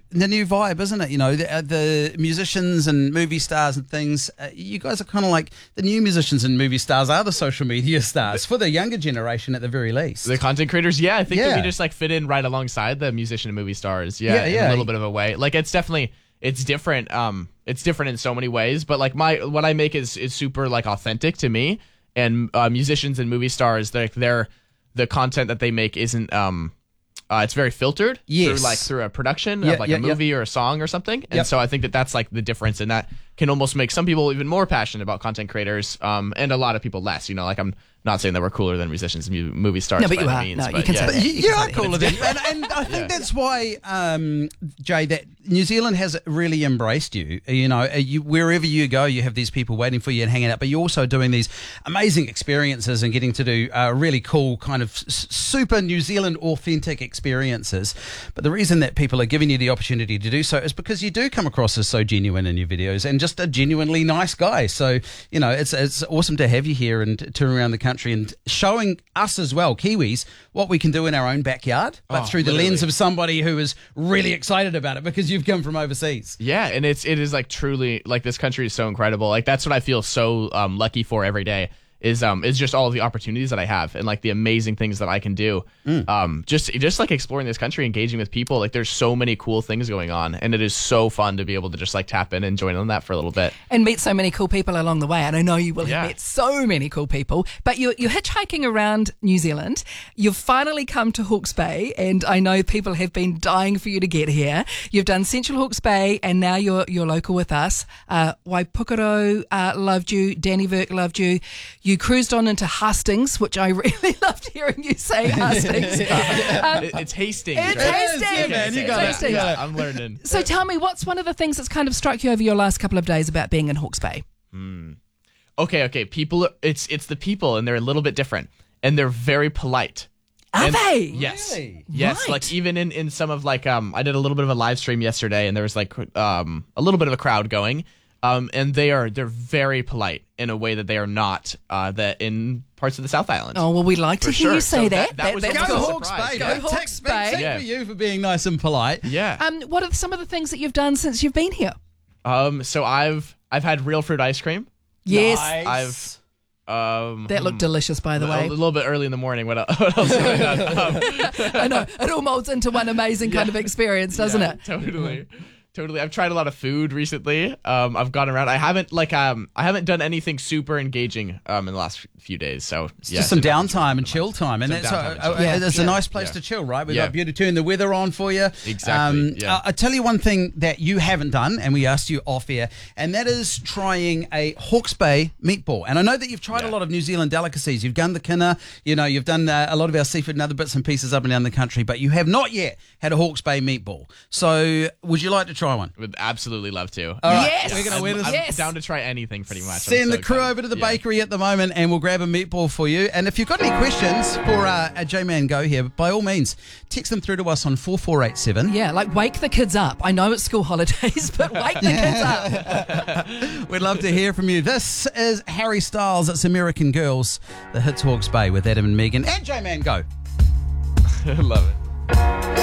the new vibe, isn't it? You know, the musicians and movie stars and things. You guys are kind of like the new musicians and movie stars are the social media stars for the younger generation at the very least. The content creators, I think that we just like fit in right alongside the musician and movie stars. In a little bit of a way. Like it's definitely different. It's different in so many ways, but like what I make is super like authentic to me. And musicians and movie stars, the content that they make isn't it's very filtered through a production of like a movie or a song or something. And so I think that's like the difference, and that can almost make some people even more passionate about content creators, and a lot of people less. You know, like I'm not saying that we're cooler than musicians and movie stars. No, but by you any are. means, No, but you can say that. You are cooler than, and I think that's why, Jay, that New Zealand has really embraced you. You know, wherever you go, you have these people waiting for you and hanging out, but you're also doing these amazing experiences and getting to do really cool kind of super New Zealand authentic experiences. But the reason that people are giving you the opportunity to do so is because you do come across as so genuine in your videos and just a genuinely nice guy. So, you know, it's awesome to have you here and touring around the country and showing us as well, Kiwis, what we can do in our own backyard, but through the lens of somebody who is really excited about it because you've come from overseas. Yeah, and it is like truly, like this country is so incredible. Like that's what I feel so lucky for every day is just all of the opportunities that I have and like the amazing things that I can do. Just like exploring this country, engaging with people. Like there's so many cool things going on, and it is so fun to be able to just like tap in and join on that for a little bit and meet so many cool people along the way. And I know you will have met so many cool people. But you're hitchhiking around New Zealand. You've finally come to Hawke's Bay, and I know people have been dying for you to get here. You've done Central Hawke's Bay, and now you're local with us. Waipukaro loved you. Danny Verk loved you. You cruised on into Hastings, which I really loved hearing you say Hastings. It's Hastings. It's Hastings. Yeah, man, you got it. Yeah, I'm learning. So tell me, what's one of the things that's kind of struck you over your last couple of days about being in Hawke's Bay? Okay. People, it's the people, and they're a little bit different, and they're very polite. Are they? Yes. Really? Yes. Right. Like even in some of like I did a little bit of a live stream yesterday, and there was like a little bit of a crowd going. And they're very polite in a way that they are not that in parts of the South Island. Oh, well, we'd like to hear you say that. That was That's also Go a cool. Hawke's surprise. Bay. Go Hawke's Bay. Thank for you for being nice and polite. Yeah. What are some of the things that you've done since you've been here? So I've had real fruit ice cream. Yes. Nice. That looked delicious, by the way. A little bit early in the morning. What else have I done? I know. It all molds into one amazing kind of experience, doesn't it? Totally. I've tried a lot of food recently. I've gone around. I haven't done anything super engaging in the last few days. So Just some downtime and chill time, and it's a nice place to chill, right? We've got Beauty turn the weather on for you. Exactly. I tell you one thing that you haven't done, and we asked you off air, and that is trying a Hawke's Bay meatball. And I know that you've tried a lot of New Zealand delicacies. You've done the kina, you've done a lot of our seafood and other bits and pieces up and down the country, but you have not yet had a Hawke's Bay meatball. So would you like to try one? Would absolutely love to. All right. Yes. We're gonna win I'm down to try anything pretty much. Send the crew over to the bakery at the moment, and we'll grab a meatball for you. And if you've got any questions for a J-Man Go here, by all means, text them through to us on 4487. Yeah, like wake the kids up. I know it's school holidays, but wake the kids up. We'd love to hear from you. This is Harry Styles. It's American Girls. The hits Hawke's Bay with Adam and Megan and J-Man Go. Love it.